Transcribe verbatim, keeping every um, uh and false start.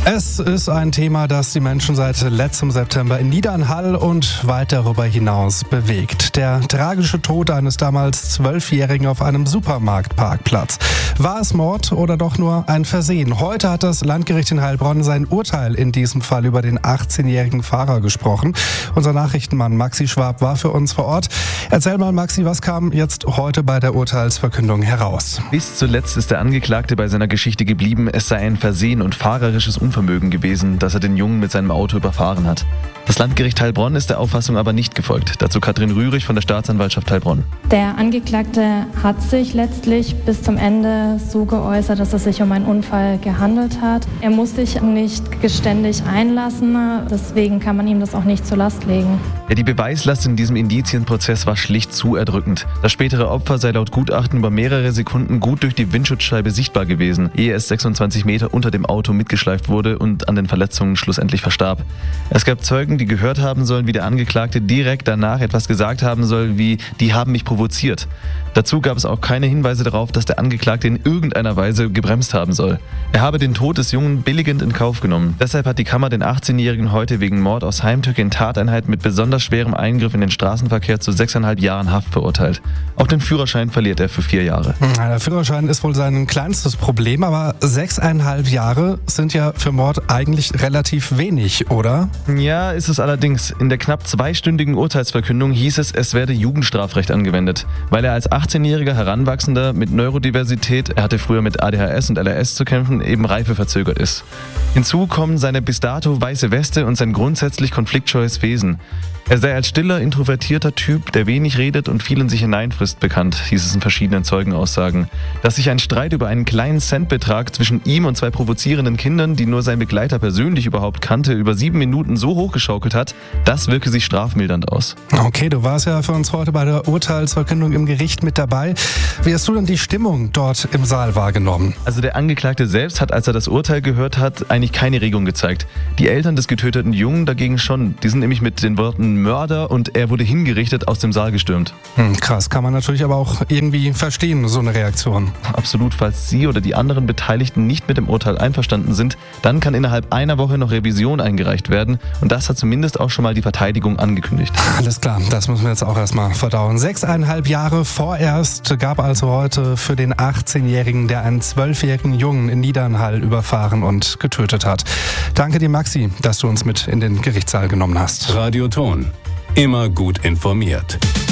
Es ist ein Thema, das die Menschen seit letztem September in Niedernhall und weit darüber hinaus bewegt. Der tragische Tod eines damals Zwölfjährigen auf einem Supermarktparkplatz. War es Mord oder doch nur ein Versehen? Heute hat das Landgericht in Heilbronn sein Urteil in diesem Fall über den achtzehnjährigen Fahrer gesprochen. Unser Nachrichtenmann Maxi Schwab war für uns vor Ort. Erzähl mal, Maxi, was kam jetzt heute bei der Urteilsverkündung heraus? Bis zuletzt ist der Angeklagte bei seiner Geschichte geblieben, es sei ein Versehen und fahrerisches Unvermögen gewesen, dass er den Jungen mit seinem Auto überfahren hat. Das Landgericht Heilbronn ist der Auffassung aber nicht gefolgt. Dazu Katrin Rührig von der Staatsanwaltschaft Heilbronn. Der Angeklagte hat sich letztlich bis zum Ende so geäußert, dass es sich um einen Unfall gehandelt hat. Er muss sich nicht geständig einlassen, deswegen kann man ihm das auch nicht zur Last legen. Ja, die Beweislast in diesem Indizienprozess war schlicht zu erdrückend. Das spätere Opfer sei laut Gutachten über mehrere Sekunden gut durch die Windschutzscheibe sichtbar gewesen, ehe es sechsundzwanzig Meter unter dem Auto mitgeschleift wurde und an den Verletzungen schlussendlich verstarb. Es gab Zeugen, die gehört haben sollen, wie der Angeklagte direkt danach etwas gesagt haben soll, wie „die haben mich provoziert". Dazu gab es auch keine Hinweise darauf, dass der Angeklagte in irgendeiner Weise gebremst haben soll. Er habe den Tod des Jungen billigend in Kauf genommen. Deshalb hat die Kammer den achtzehnjährigen heute wegen Mord aus Heimtücke in Tateinheit mit besonders schwerem Eingriff in den Straßenverkehr zu sechseinhalb Jahren Haft verurteilt. Auch den Führerschein verliert er für vier Jahre. Der Führerschein ist wohl sein kleinstes Problem, aber sechseinhalb Jahre sind ja für Mord eigentlich relativ wenig, oder? Ja, ist es allerdings. In der knapp zweistündigen Urteilsverkündung hieß es, es werde Jugendstrafrecht angewendet, weil er als achtzehnjähriger Heranwachsender mit Neurodiversität, er hatte früher mit A D H S und L R S zu kämpfen, eben reifeverzögert ist. Hinzu kommen seine bis dato weiße Weste und sein grundsätzlich konfliktscheues Wesen. Er sei als stiller, introvertierter Typ, der wenig redet und viel in sich hineinfrisst, bekannt, hieß es in verschiedenen Zeugenaussagen. Dass sich ein Streit über einen kleinen Centbetrag zwischen ihm und zwei provozierenden Kindern, die nur sein Begleiter persönlich überhaupt kannte, über sieben Minuten so hochgeschaukelt hat, das wirke sich strafmildernd aus. Okay, du warst ja für uns heute bei der Urteilsverkündung im Gericht mit dabei. Wie hast du denn die Stimmung dort im Saal wahrgenommen? Also der Angeklagte selbst hat, als er das Urteil gehört hat, eigentlich keine Regung gezeigt. Die Eltern des getöteten Jungen dagegen schon. Die sind nämlich mit den Worten Mörder und er wurde hingerichtet aus dem Saal gestürmt. Hm, krass, kann man natürlich aber auch irgendwie verstehen, so eine Reaktion. Absolut, falls Sie oder die anderen Beteiligten nicht mit dem Urteil einverstanden sind, dann kann innerhalb einer Woche noch Revision eingereicht werden und das hat zumindest auch schon mal die Verteidigung angekündigt. Alles klar, das müssen wir jetzt auch erstmal verdauen. Sechseinhalb Jahre vorerst gab also heute für den achtzehnjährigen, der einen zwölfjährigen Jungen in Niedernhall überfahren und getötet hat. Danke dir, Maxi, dass du uns mit in den Gerichtssaal genommen hast. Radioton. Immer gut informiert.